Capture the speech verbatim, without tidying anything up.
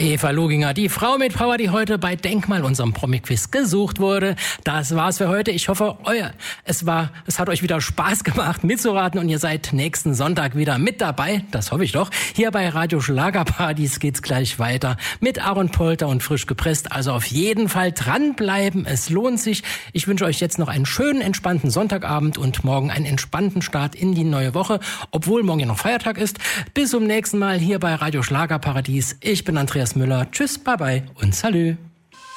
Eva Luginger, die Frau mit Power, die heute bei Denkmal, unserem Promi-Quiz, gesucht wurde. Das war's für heute. Ich hoffe, euer, es war, es hat euch wieder Spaß gemacht mitzuraten und ihr seid nächsten Sonntag wieder mit dabei. Das hoffe ich doch. Hier bei Radio Schlagerpartys geht's gleich weiter mit Aaron Polter und frisch gepresst. Also auf jeden Fall dranbleiben. Es lohnt sich. Ich wünsche euch jetzt noch einen schönen, entspannten Sonntagabend und morgen einen entspannten Start in die neue Woche, obwohl morgen ja noch Feiertag ist. Bis zum nächsten Mal hier bei Radio Schlagerparadies. Ich bin Andreas Müller. Tschüss, bye bye und salü.